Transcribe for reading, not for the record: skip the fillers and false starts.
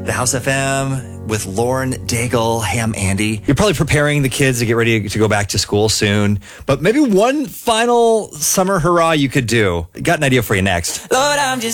The House FM with Lauren Daigle. Hey, I'm Andy. You're probably preparing the kids to get ready to go back to school soon, but maybe one final summer hurrah you could do. Got an idea for you next. Lord, I'm just